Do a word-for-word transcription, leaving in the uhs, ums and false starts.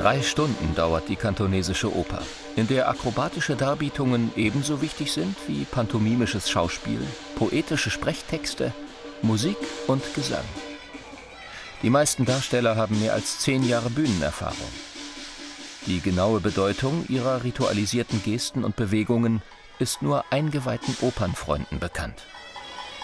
Drei Stunden dauert die kantonesische Oper, in der akrobatische Darbietungen ebenso wichtig sind wie pantomimisches Schauspiel, poetische Sprechtexte, Musik und Gesang. Die meisten Darsteller haben mehr als zehn Jahre Bühnenerfahrung. Die genaue Bedeutung ihrer ritualisierten Gesten und Bewegungen ist nur eingeweihten Opernfreunden bekannt.